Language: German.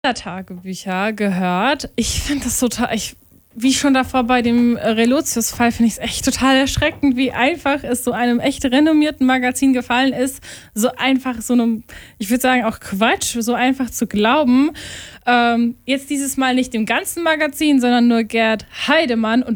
Tagebücher gehört. Ich finde das total, wie schon davor bei dem Relotius-Fall, finde ich es echt total erschreckend, wie einfach es so einem echt renommierten Magazin gefallen ist, so einfach so einem, ich würde sagen auch Quatsch, so einfach zu glauben. Jetzt dieses Mal nicht dem ganzen Magazin, sondern nur Gerd Heidemann. Und